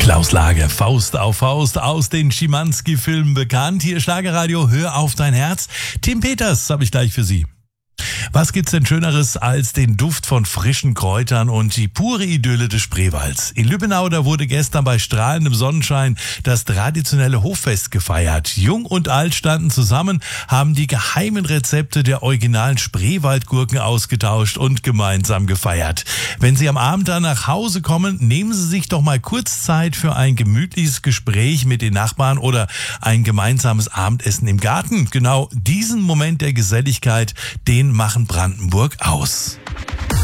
Klaus Lage, Faust auf Faust, aus den Schimanski-Filmen bekannt. Hier Schlagerradio, hör auf dein Herz. Tim Peters habe ich gleich für Sie. Was gibt's denn Schöneres als den Duft von frischen Kräutern und die pure Idylle des Spreewalds? In Lübbenau, da wurde gestern bei strahlendem Sonnenschein das traditionelle Hoffest gefeiert. Jung und alt standen zusammen, haben die geheimen Rezepte der originalen Spreewaldgurken ausgetauscht und gemeinsam gefeiert. Wenn Sie am Abend dann nach Hause kommen, nehmen Sie sich doch mal kurz Zeit für ein gemütliches Gespräch mit den Nachbarn oder ein gemeinsames Abendessen im Garten. Genau diesen Moment der Geselligkeit, den machen Brandenburg aus.